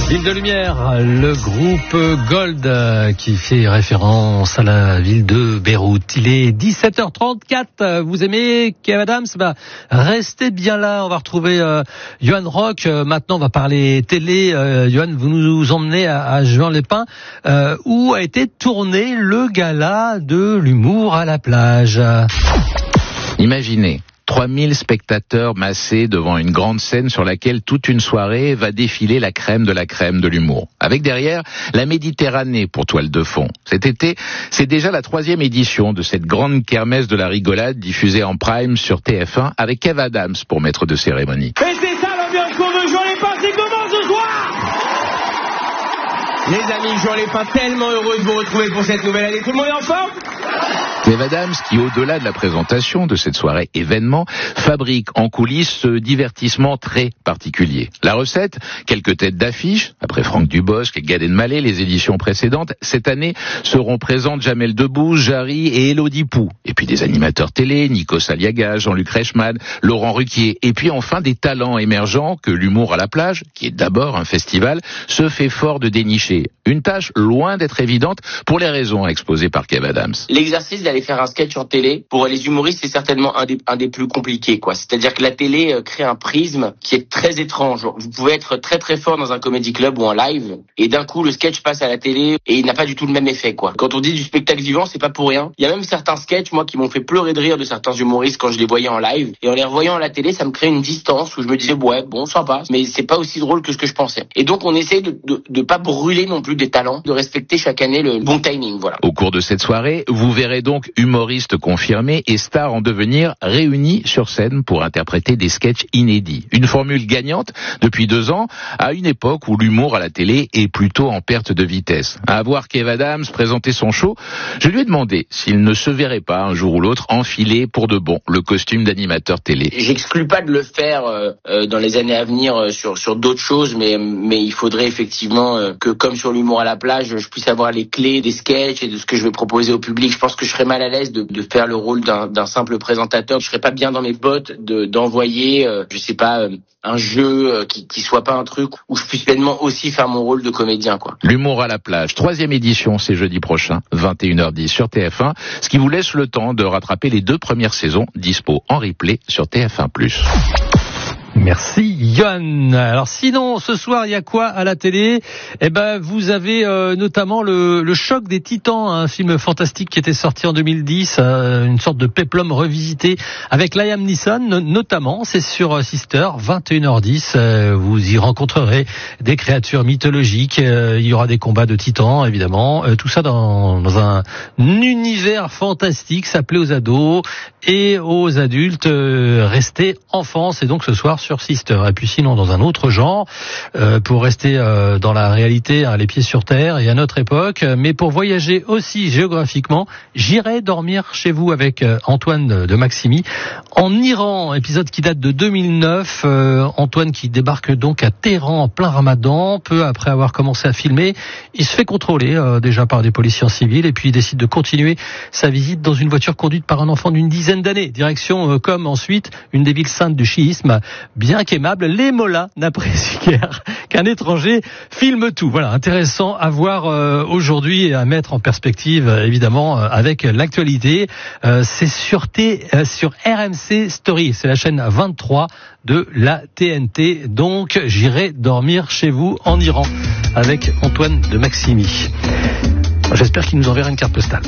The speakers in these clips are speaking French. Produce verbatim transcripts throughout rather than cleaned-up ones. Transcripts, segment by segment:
Ville de Lumière, le groupe Gold qui fait référence à la ville de Beyrouth. Il est dix-sept heures trente-quatre. Vous aimez Kev Adams? Bah, restez bien là. On va retrouver euh, Johan Rock. Euh, maintenant, on va parler télé. Euh, Johan, vous nous emmenez à, à Juan-les-Pins, euh, où a été tourné le gala de l'humour à la plage. Imaginez trois mille spectateurs massés devant une grande scène sur laquelle toute une soirée va défiler la crème de la crème de l'humour. Avec derrière la Méditerranée pour toile de fond. Cet été, c'est déjà la troisième édition de cette grande kermesse de la rigolade diffusée en prime sur T F un avec Kev Adams pour maître de cérémonie. Et c'est ça l'ambiance qu'on veut, Juan-les-Pins, c'est comment ce soir? Les amis, Juan-les-Pins, tellement heureux de vous retrouver pour cette nouvelle année. Tout le monde est en forme? Kev Adams, qui au-delà de la présentation de cette soirée événement, fabrique en coulisses ce divertissement très particulier. La recette, quelques têtes d'affiche, après Franck Dubosc et Gad Elmaleh, les éditions précédentes, cette année seront présentes Jamel Debbouze, Jarry et Élodie Pou. Et puis des animateurs télé, Nikos Aliaga, Jean-Luc Reichmann, Laurent Ruquier. Et puis enfin des talents émergents que l'humour à la plage, qui est d'abord un festival, se fait fort de dénicher. Une tâche loin d'être évidente pour les raisons exposées par Kev Adams. L'exercice d'aller faire un sketch en télé, pour les humoristes, c'est certainement un des, un des plus compliqués, quoi. C'est-à-dire que la télé euh, crée un prisme qui est très étrange. Vous pouvez être très très fort dans un comedy club ou en live, et d'un coup, le sketch passe à la télé et il n'a pas du tout le même effet, quoi. Quand on dit du spectacle vivant, c'est pas pour rien. Il y a même certains sketchs, moi, qui m'ont fait pleurer de rire de certains humoristes quand je les voyais en live, et en les revoyant à la télé, ça me crée une distance où je me disais, ouais, bon, sympa, mais c'est pas aussi drôle que ce que je pensais. Et donc, on essaie de, de, de pas brûler non plus des talents, de respecter chaque année le bon timing, voilà. Au cours de cette soirée, vous verrez donc humoristes confirmés et stars en devenir réunis sur scène pour interpréter des sketchs inédits. Une formule gagnante depuis deux ans, à une époque où l'humour à la télé est plutôt en perte de vitesse. À voir Kev Adams présenter son show, je lui ai demandé s'il ne se verrait pas un jour ou l'autre enfiler pour de bon le costume d'animateur télé. J'exclus pas de le faire euh, euh, dans les années à venir euh, sur sur d'autres choses, mais mais il faudrait effectivement euh, que comme sur l'humour à la plage, je puisse avoir les clés des sketchs et de ce que je vais proposer au public. Je pense que je serais mal à l'aise de, de faire le rôle d'un, d'un simple présentateur. Je serais pas bien dans mes bottes de, d'envoyer, euh, je sais pas, euh, un jeu euh, qui, qui soit pas un truc où je puisse pleinement aussi faire mon rôle de comédien, quoi. L'humour à la plage, troisième édition, c'est jeudi prochain, vingt et une heures dix sur T F un, ce qui vous laisse le temps de rattraper les deux premières saisons, dispo en replay sur T F un plus. Merci Yann. Alors sinon, ce soir, il y a quoi à la télé? Eh ben, vous avez euh, notamment le, le Choc des Titans, un film fantastique qui était sorti en deux mille dix, euh, une sorte de péplum revisité avec Liam Neeson, no- notamment. C'est sur Sister, vingt et une heures dix. Euh, vous y rencontrerez des créatures mythologiques. Euh, il y aura des combats de titans, évidemment. Euh, tout ça dans, dans un univers fantastique. Ça plaît aux ados et aux adultes. Euh, restez enfants. C'est donc ce soir sur Sister. Et puis sinon, dans un autre genre, euh, pour rester euh, dans la réalité, hein, les pieds sur terre et à notre époque, mais pour voyager aussi géographiquement, j'irai dormir chez vous avec euh, Antoine de, de Maximi en Iran, épisode qui date de deux mille neuf. Euh, Antoine qui débarque donc à Téhéran en plein Ramadan, peu après avoir commencé à filmer. Il se fait contrôler euh, déjà par des policiers civils et puis il décide de continuer sa visite dans une voiture conduite par un enfant d'une dizaine d'années. Direction euh, comme ensuite une des villes saintes du chiisme. Bien qu'aimable, les mollahs n'apprécient guère qu'un étranger filme tout. Voilà, intéressant à voir euh, aujourd'hui et à mettre en perspective, euh, évidemment, euh, avec l'actualité. Euh, c'est sur, T, euh, sur R M C Story, c'est la chaîne vingt-trois de la T N T. Donc, j'irai dormir chez vous en Iran avec Antoine de Maximi. J'espère qu'il nous enverra une carte postale.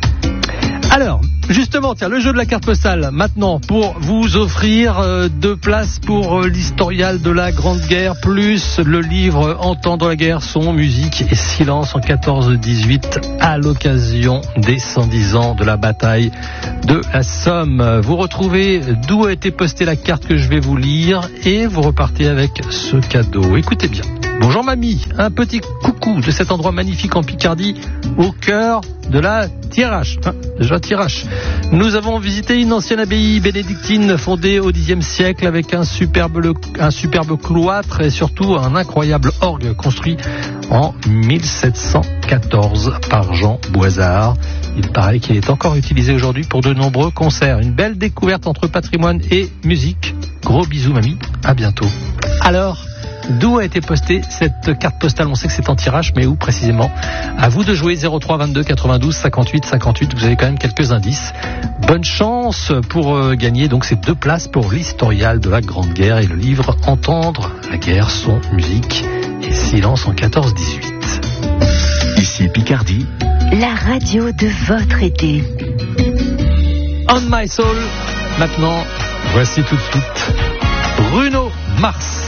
Alors, justement, tiens, le jeu de la carte postale, maintenant, pour vous offrir euh, deux places pour euh, l'historial de la Grande Guerre, plus le livre Entendre la guerre, son, musique et silence en quatorze dix-huit, à l'occasion des cent dix ans de la bataille de la Somme. Vous retrouvez d'où a été postée la carte que je vais vous lire et vous repartez avec ce cadeau. Écoutez bien. Bonjour mamie, un petit coucou de cet endroit magnifique en Picardie, au cœur de la Thiérache. Hein, déjà Thiérache. Nous avons visité une ancienne abbaye bénédictine fondée au dixième siècle avec un superbe, le, un superbe cloître et surtout un incroyable orgue construit en mille sept cent quatorze par Jean Boisard. Il paraît qu'il est encore utilisé aujourd'hui pour de nombreux concerts. Une belle découverte entre patrimoine et musique. Gros bisous mamie, à bientôt. Alors, D'où a été postée cette carte postale? On sait que c'est en tirage, mais où précisément? À vous de jouer. Zéro trois vingt-deux quatre-vingt-douze cinquante-huit cinquante-huit. Vous avez quand même quelques indices. Bonne chance pour euh, gagner donc ces deux places pour l'historial de la Grande Guerre et le livre Entendre la guerre, son, musique et silence en quatorze dix-huit. Ici Picardie, la radio de votre été. On My Soul. Maintenant, voici tout de suite Bruno Mars.